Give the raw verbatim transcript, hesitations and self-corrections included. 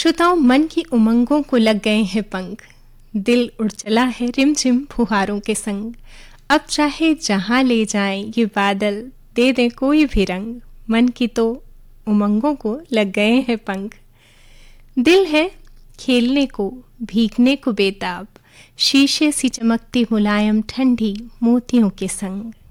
श्रोताओं, मन की उमंगों को लग गए हैं पंख, दिल उड़ चला है रिमझिम फुहारों के संग। अब चाहे जहां ले जाएं ये बादल, दे दें कोई भी रंग, मन की तो उमंगों को लग गए हैं पंख। दिल है खेलने को, भीगने को बेताब, शीशे सी चमकती मुलायम ठंडी मोतियों के संग।